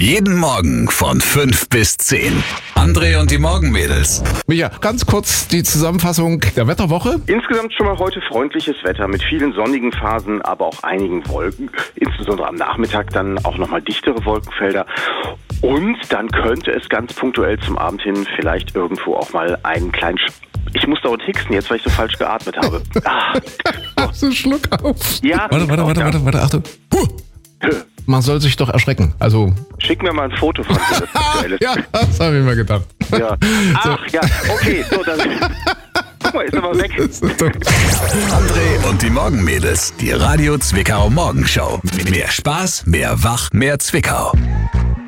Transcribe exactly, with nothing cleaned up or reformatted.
Jeden Morgen von fünf bis zehn. André und die Morgenmädels. Micha, ganz kurz die Zusammenfassung der Wetterwoche. Insgesamt schon mal heute freundliches Wetter mit vielen sonnigen Phasen, aber auch einigen Wolken. Insbesondere am Nachmittag dann auch nochmal dichtere Wolkenfelder. Und dann könnte es ganz punktuell zum Abend hin vielleicht irgendwo auch mal einen kleinen... Sch ich muss dauernd hicksen jetzt, weil ich so falsch geatmet habe. Ah. Hast du einen Schluck auf? Ja. Warte, warte, warte, warte, warte, Achtung. Huh. Man soll sich doch erschrecken. Also. Schick mir mal ein Foto von dir. Ja, das habe ich mir gedacht. Ja. Ach ja, okay, so dann. Guck mal, ist aber weg. André und die Morgenmädels. Die Radio Zwickau Morgenshow. Mehr Spaß, mehr Wach, mehr Zwickau.